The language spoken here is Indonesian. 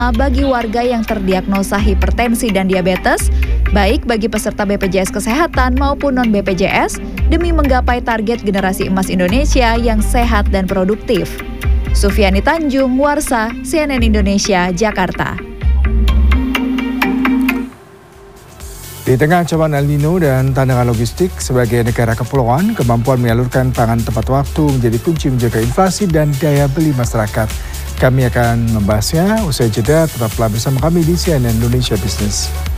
bagi warga yang terdiagnosa hipertensi dan diabetes, baik bagi peserta BPJS Kesehatan maupun non-BPJS, demi menggapai target generasi emas Indonesia yang sehat dan produktif. Sufiani Tanjung, Warsa, CNN Indonesia, Jakarta. Di tengah ancaman El Nino dan tantangan logistik sebagai negara kepulauan, kemampuan menyalurkan pangan tepat waktu menjadi kunci menjaga inflasi dan daya beli masyarakat. Kami akan membahasnya usai jeda, tetaplah bersama kami di CNN Indonesia Business.